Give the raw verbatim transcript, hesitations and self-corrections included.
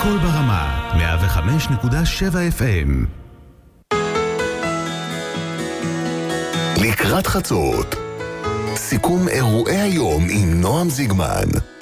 הכל ברמה, מאה וחמש נקודה שבע אף אם. לקראת חצות, סיכום אירועי היום עם נועם זיגמן.